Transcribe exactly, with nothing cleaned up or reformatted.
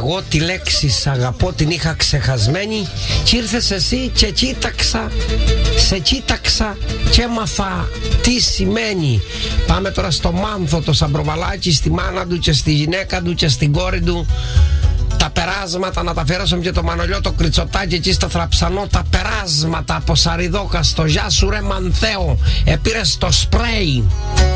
Εγώ τη λέξη σ' αγαπώ την είχα ξεχασμένη και ήρθες εσύ και κοίταξα, σε κοίταξα και έμαθα τι σημαίνει. Πάμε τώρα στο Μάνθο το Σαμπροβαλάκι, στη μάνα του και στη γυναίκα του και στην κόρη του. Τα περάσματα να τα αφιερώσουμε και το Μανολιό το Κριτσοτάκι εκεί στο Θραψανό. Τα περάσματα από Σαριδόκαστο. Γεια σου ρε Μανθέο, επήρες το σπρέι.